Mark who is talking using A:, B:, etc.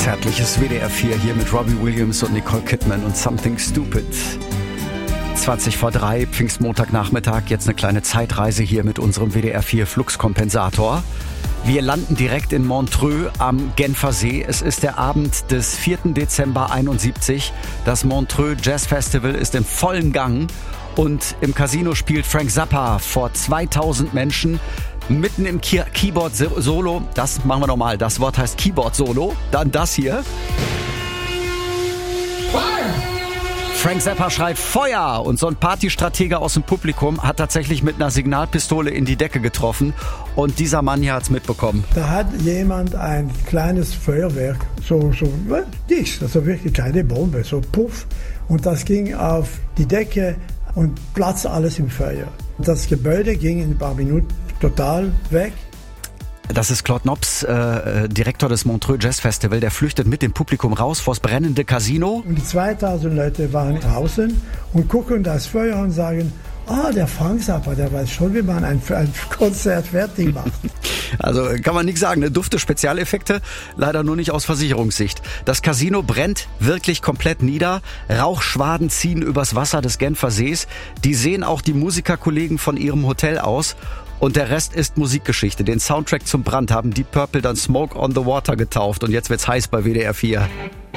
A: Zärtliches WDR 4 hier mit Robbie Williams und Nicole Kidman und Something Stupid. 20 vor 3, Pfingstmontagnachmittag, jetzt eine kleine Zeitreise hier mit unserem WDR 4 Fluxkompensator. Wir landen direkt in Montreux am Genfersee. Es ist der Abend des 4. Dezember 71. Das Montreux Jazz Festival ist im vollen Gang und im Casino spielt Frank Zappa vor 2000 Menschen. Mitten im Keyboard-Solo, das machen wir nochmal, das Wort heißt Keyboard-Solo, dann das hier. Frank Zappa schreit Feuer und so ein Partystratege aus dem Publikum hat tatsächlich mit einer Signalpistole in die Decke getroffen und dieser Mann hier hat's mitbekommen.
B: Da hat jemand ein kleines Feuerwerk, so nichts, also wirklich keine Bombe, so puff und das ging auf die Decke und platzte alles im Feuer. Das Gebäude ging in ein paar Minuten total weg.
A: Das ist Claude Nobs, Direktor des Montreux Jazz Festival. Der flüchtet mit dem Publikum raus vors brennende Casino.
B: Und die 2000 Leute waren draußen und gucken das Feuer und sagen, der Frank Zappa, der weiß schon, wie man ein Konzert fertig macht.
A: Also kann man nichts sagen, ne? Dufte Spezialeffekte, leider nur nicht aus Versicherungssicht. Das Casino brennt wirklich komplett nieder. Rauchschwaden ziehen übers Wasser des Genfersees. Die sehen auch die Musikerkollegen von ihrem Hotel aus. Und der Rest ist Musikgeschichte. Den Soundtrack zum Brand haben Deep Purple dann Smoke on the Water getauft. Und jetzt wird's heiß bei WDR 4.